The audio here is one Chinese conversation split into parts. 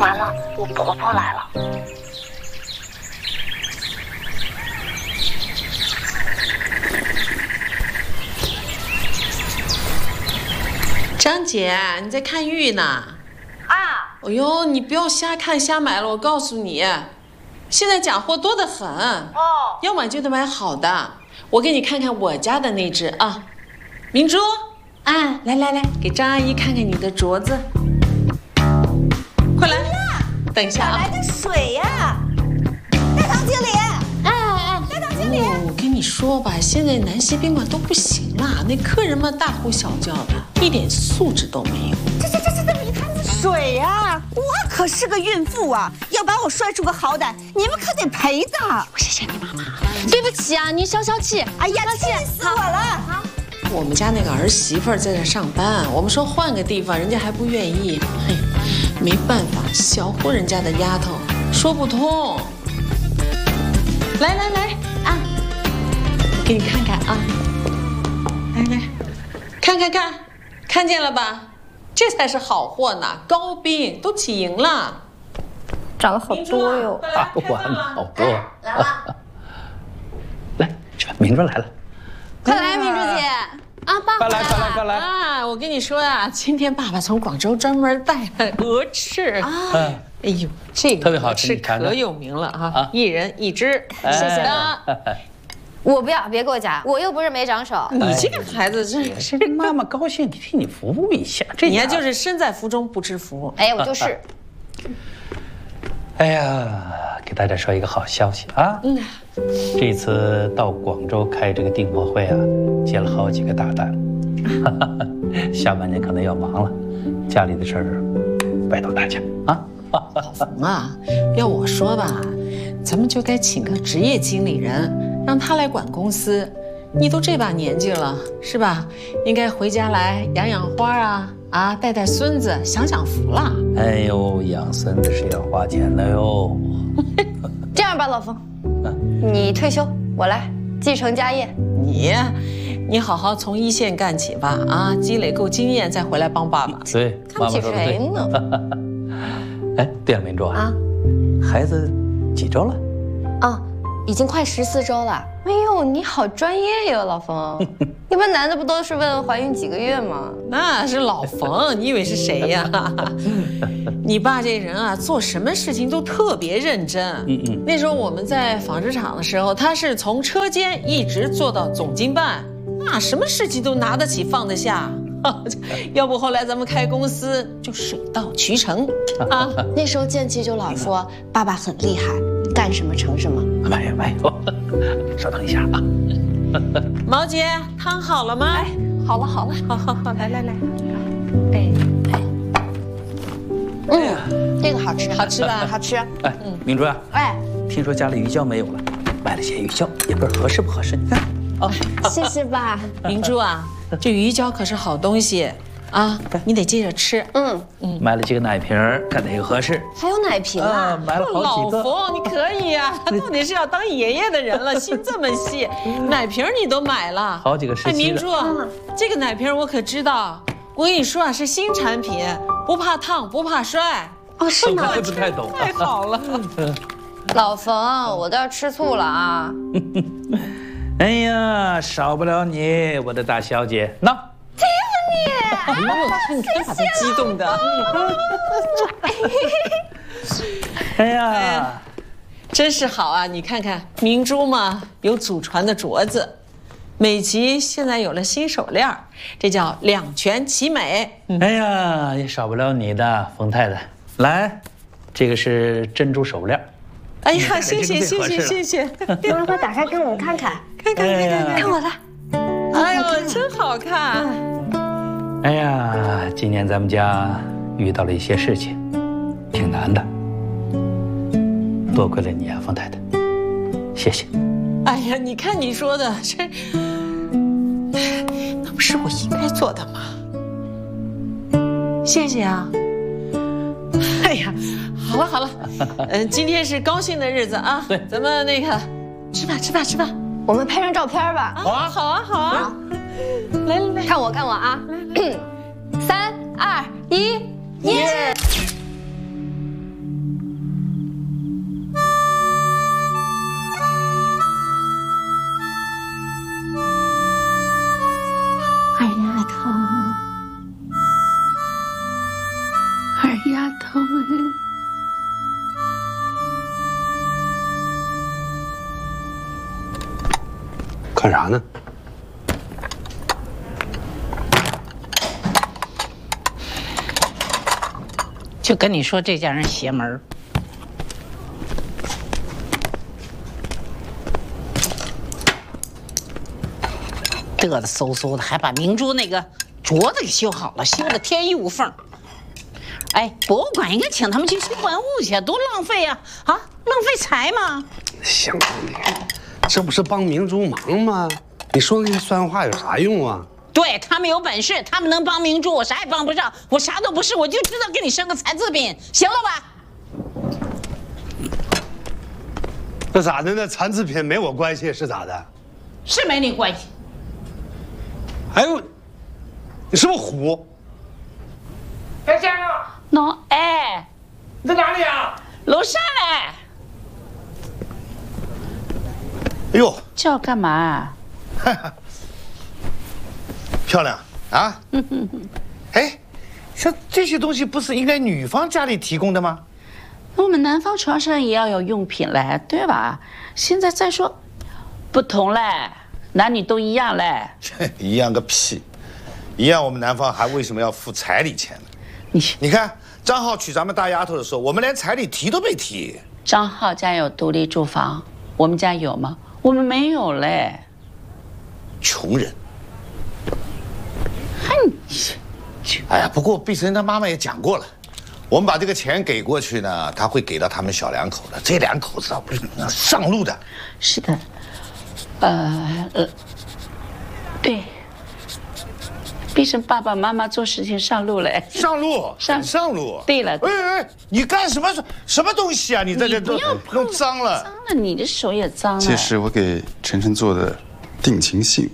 完了，我婆婆来了。 张姐，你在看玉呢？ 啊！ 哎呦，你不要瞎看瞎买了，我告诉你，现在假货多得很。 哦， 要买就得买好的。我给你看看我家的那只啊，明珠。啊，来，给张阿姨看看你的镯子。快来，等一下啊！ 哪来的水呀？大堂经理，大堂经理， 我跟你说吧，现在南溪宾馆都不行了，那客人们大呼小叫的，一点素质都没有。 这么一摊子水呀！我可是个孕妇啊，要把我摔出个好歹，你们可得赔的。 我谢谢你妈妈。 对不起啊，您消气。 哎呀，气死我了！好。 我们家那个儿媳妇在这上班，我们说换个地方，人家还不愿意。嘿，没办法，小户人家的丫头说不通。来啊，我给你看看啊，来，看见了吧？这才是好货呢，高冰都起莹了， 长得好多哟。 完了，好多。 来了， 来，这明珠来了。 快来，明珠姐啊，爸快来！ 啊，我跟你说呀，今天爸爸从广州专门带了鹅翅啊，哎呦，这个特别好吃， 可有名了啊，一人一只， 谢谢。我不要，别给我夹，我又不是没长手。 你这个孩子真是， 妈妈高兴替你服务一下，这你呀就是身在福中不知福。 哎，我就是。 哎呀，给大家说一个好消息啊！这次到广州开这个订货会啊，接了好几个大单，下半年可能要忙了，家里的事儿拜托大家啊！ 老冯啊，要我说吧，咱们就该请个职业经理人，让他来管公司。你都这把年纪了，是吧？应该回家来养养花啊，带带孙子，享享福了。 哎呦，养孙子是要花钱的哟。 这样吧，老冯，你退休，我来继承家业。 你好好从一线干起吧，啊，积累够经验再回来帮爸爸。 对， 看不起谁呢？ 哎，对了，明珠啊，孩子几周了？ 啊，已经快14周了。哎呦，你好专业哟，老冯。一般男的不都是问怀孕几个月吗？ 那是老冯，你以为是谁呀？你爸这人啊，做什么事情都特别认真。那时候我们在纺织厂的时候，他是从车间一直做到总经办，那什么事情都拿得起放得下。要不后来咱们开公司就水到渠成啊。 那时候建奇就老说爸爸很厉害，干什么成什么。 没有，稍等一下啊。 毛姐，汤好了吗？哎， 好了， 好，来。 这个好吃， 好吃吧？ 好吃。 哎，明珠啊，听说家里鱼胶没有了，买了些鱼胶，也不知道合适不合适，你看。 哦，谢谢爸。 明珠啊，这鱼胶可是好东西啊，你得接着吃。 买了几个奶瓶，看哪个合适。 还有奶瓶啊？ 买了好几个。 老冯，你可以呀，到底是要当爷爷的人了，心这么细，奶瓶你都买了， 好几个时期的。 明珠，这个奶瓶我可知道，我跟你说啊，是新产品，不怕烫，不怕摔。 哦，是吗？ 不太懂。 太好了。 老冯，我都要吃醋了啊！ 哎呀，少不了你，我的大小姐。那， 欺负你！ 哎呦，看把他激动的。 哎呀， 真是好啊！你看看明珠嘛，有祖传的镯子，美琪现在有了新手链，这叫两全其美。 哎呀，也少不了你的冯太太。来，这个是珍珠手链。 哎呀，谢谢！ 麻烦打开给我们看看，看我的。 哎呦，真好看！ 哎呀，今年咱们家遇到了一些事情，挺难的。多亏了你啊，冯太太，谢谢。 哎呀，你看你说的，那不是我应该做的吗？谢谢啊。哎呀，好了，今天是高兴的日子啊， 对， 咱们那个吃吧， 我们拍张照片吧。 好啊，来， 看我啊，3、2、1，耶！ 丫头们。 看啥呢？ 就跟你说，这家人邪门儿。嘚嘚嗖嗖的，还把明珠那个镯子给修好了，修的天衣无缝。哎，博物馆应该请他们去修文物去，多浪费呀！啊，浪费财嘛。 行了你，这不是帮明珠忙吗？你说那些酸话有啥用啊？ 对他们有本事，他们能帮明珠，我啥也帮不上，我啥都不是，我就知道给你生个残次品，行了吧？ 那咋的？那残次品没我关系是咋的？ 是没你关系。 哎呦，你是不是虎？ 小香， 喏，哎， 你在哪里啊？ 楼上来。 哎呦， 叫我干嘛？ 漂亮啊！哎，像这些东西不是应该女方家里提供的吗？ 我们男方床上也要有用品嘞，对吧？现在再说，不同嘞，男女都一样嘞。 一样个屁！一样，我们男方还为什么要付彩礼钱呢？你看张浩娶咱们大丫头的时候，我们连彩礼提都没提。 张浩家有独立住房，我们家有吗？我们没有嘞。 穷人。哎呀，不过碧晨他妈妈也讲过了，我们把这个钱给过去呢，他会给到他们小两口的。这两口子啊，不是上路的。 是的，对，碧晨爸爸妈妈做事情上路嘞。 上路，上路。 对了， 哎，你干什么东西啊？你在这不要弄脏了。 脏了，你的手也脏了。 这是我给晨晨做的定情信。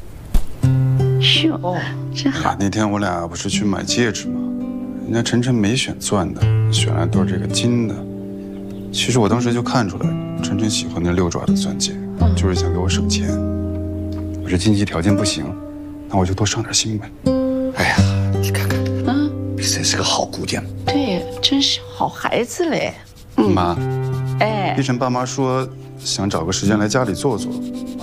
哟，真好。 那天我俩不是去买戒指吗？人家晨晨没选钻的，选了对这个金的。其实我当时就看出来，晨晨喜欢那6爪的钻戒，就是想给我省钱。我这经济条件不行，那我就多上点心呗。 哎呀，你看看，碧晨是个好姑娘。 对，真是好孩子嘞。 妈， 哎， 碧晨爸妈说想找个时间来家里坐坐。